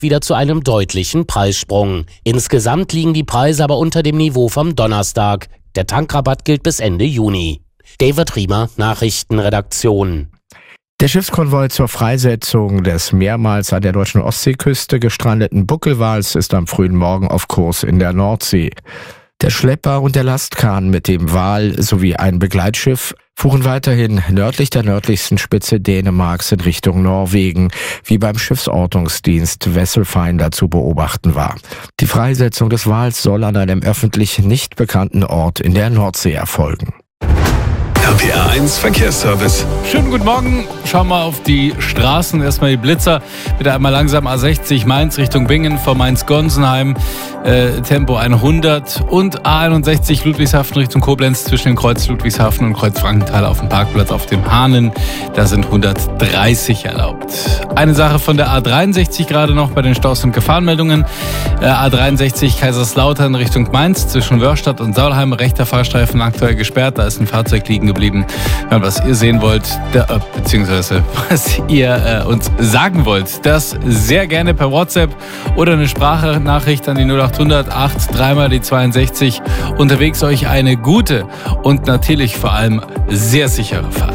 wieder zu einem deutlichen Preissprung. Insgesamt liegen die Preise aber unter dem Niveau vom Donnerstag. Der Tankrabatt gilt bis Ende Juni. David Riemer, Nachrichtenredaktion. Der Schiffskonvoi zur Freisetzung des mehrmals an der deutschen Ostseeküste gestrandeten Buckelwals ist am frühen Morgen auf Kurs in der Nordsee. Der Schlepper und der Lastkahn mit dem Wal sowie ein Begleitschiff fuhren weiterhin nördlich der nördlichsten Spitze Dänemarks in Richtung Norwegen, wie beim Schiffsortungsdienst Vesselfinder zu beobachten war. Die Freisetzung des Wals soll an einem öffentlich nicht bekannten Ort in der Nordsee erfolgen. RPR 1 Verkehrsservice. Schönen guten Morgen. Schauen wir auf die Straßen. Erstmal die Blitzer. Bitte einmal langsam A60 Mainz Richtung Bingen vor Mainz-Gonsenheim. Tempo 100 und A61 Ludwigshafen Richtung Koblenz zwischen dem Kreuz Ludwigshafen und Kreuz Frankenthal auf dem Parkplatz auf dem Hahnen. Da sind 130 erlaubt. Eine Sache von der A63 gerade noch bei den Staus- und Gefahrenmeldungen. A63 Kaiserslautern Richtung Mainz zwischen Wörstadt und Saulheim. Rechter Fahrstreifen aktuell gesperrt. Da ist ein Fahrzeug liegen geblieben. Was ihr sehen wollt, beziehungsweise was ihr uns sagen wollt, das sehr gerne per WhatsApp oder eine Sprachnachricht an die 0800 8 3 die 62. Unterwegs euch eine gute und natürlich vor allem sehr sichere Fahrt.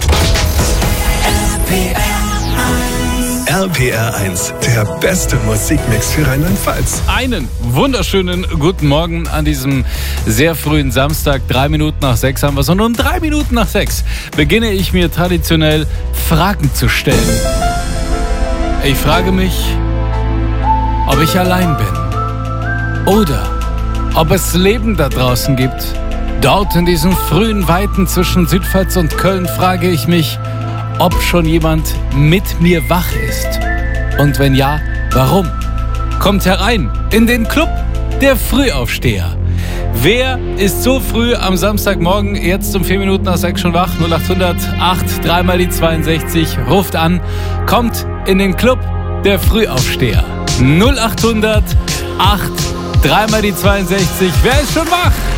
RPR 1, der beste Musikmix für Rheinland-Pfalz. Einen wunderschönen guten Morgen an diesem sehr frühen Samstag. 3 Minuten nach 6 haben wir es. Und um 3 Minuten nach 6 beginne ich mir traditionell Fragen zu stellen. Ich frage mich, ob ich allein bin oder ob es Leben da draußen gibt. Dort in diesen frühen Weiten zwischen Südpfalz und Köln frage ich mich, ob schon jemand mit mir wach ist. Und wenn ja, warum? Kommt herein in den Club der Frühaufsteher. Wer ist so früh am Samstagmorgen, jetzt um 4 Minuten nach 6 schon wach? 0800 8 3 die 62. Ruft an, kommt in den Club der Frühaufsteher. 0800 8 3 die 62. Wer ist schon wach?